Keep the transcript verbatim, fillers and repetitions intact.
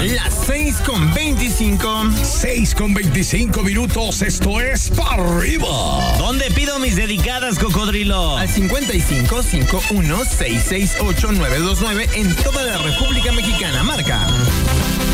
Las seis con veinticinco. seis con veinticinco minutos, esto es Pa' Arriba. ¿Dónde pido mis dedicadas, cocodrilo? Al cincuenta y cinco, cincuenta y uno, seiscientos sesenta y ocho, nueve dos nueve en toda la República Mexicana. Marca.